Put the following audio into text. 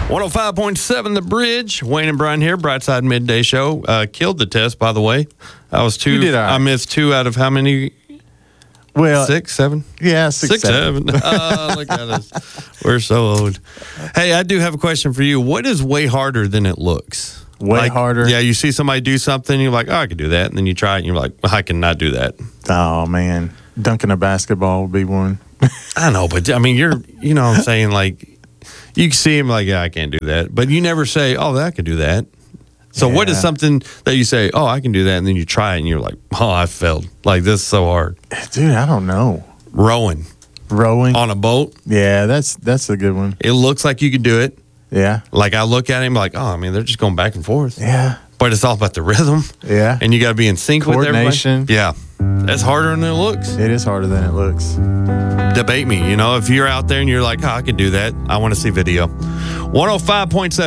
105.7 The Bridge. Wayne and Brian here, Brightside Midday Show. Killed the test, by the way. I was two. You did all right. I missed two out of how many? Well, 6, 7? Yeah, six, seven. Look at us. We're so old. Hey, I do have a question for you. What is way harder than it looks? Way harder? Yeah, you see somebody do something, you're like, oh, I could do that. And then you try it, and you're like, I cannot do that. Oh, man. Dunking a basketball would be one. I know, but I mean, you know what I'm saying? Like, you can see him like, yeah, I can't do that. But you never say, oh, I could do that. So what is something that you say, oh, I can do that, and then you try it, and you're like, oh, I failed. Like, this is so hard. Dude, I don't know. Rowing. On a boat. Yeah, that's a good one. It looks like you could do it. Yeah. Like, I look at him like, oh, I mean, they're just going back and forth. Yeah. But it's all about the rhythm. Yeah. And you got to be in sync with everybody. Coordination. Yeah. That's harder than it looks. It is harder than it looks. Debate me. You know, if you're out there and you're like, oh, I can do that, I want to see video. 105.7